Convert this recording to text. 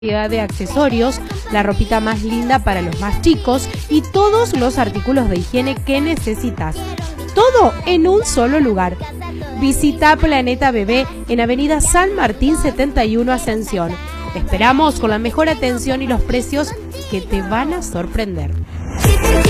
De accesorios, la ropita más linda para los más chicos y todos los artículos de higiene que necesitas. Todo en un solo lugar. Visita Planeta Bebé en Avenida San Martín 71 Ascensión. Te esperamos con la mejor atención y los precios que te van a sorprender.